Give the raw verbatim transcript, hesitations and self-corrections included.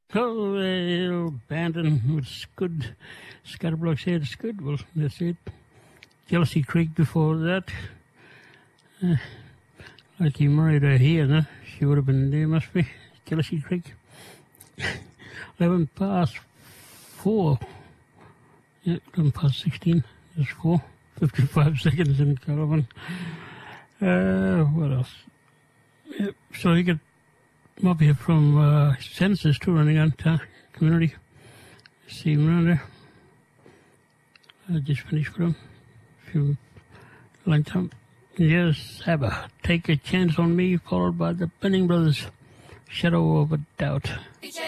Oh, uh, Bandon with Scud. Scatterblock said Scud. Well, that's it. Jealousy Creek before that. Uh, like he married her here, no? She would have been there, must be. Jealousy Creek. eleven past four. Yeah, eleven past sixteen. There's four. fifty-five seconds in Caravan. Uh, what else? Yeah, so you get mob here from uh, Census too, running on to community. See him around there. I just finished for him. A few long time. Yes, Abba. Take a chance on me, followed by the Benning Brothers. Shadow of a Doubt.